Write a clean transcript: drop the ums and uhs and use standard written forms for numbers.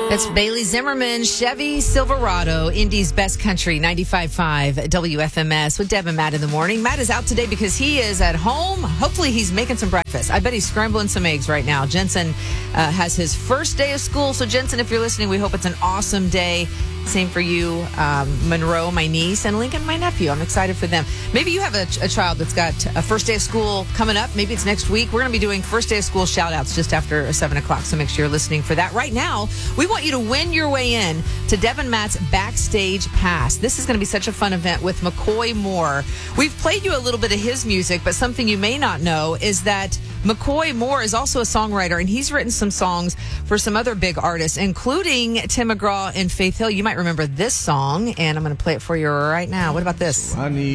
That's Bailey Zimmerman, Chevy Silverado, Indy's best country, 95.5 WFMS with Deb and Matt in the morning. Matt is out today because he is at home. Hopefully he's making some breakfast. I bet he's scrambling some eggs right now. Jensen has his first day of school. So Jensen, if you're listening, we hope it's an awesome day. Same for you, Monroe, my niece, and Lincoln, my nephew. I'm excited for them. Maybe you have a child that's got a first day of school coming up. Maybe it's next week. We're going to be doing first day of school shout outs just after 7 o'clock. So make sure you're listening for that. Right now, we want you to win your way in to Deb and Matt's Backstage Pass. This is going to be such a fun event with McCoy Moore. We've played you a little bit of his music, but something you may not know is that McCoy Moore is also a songwriter, and he's written some songs for some other big artists, including Tim McGraw and Faith Hill. You might remember this song, and I'm going to play it for you right now. What about this? I need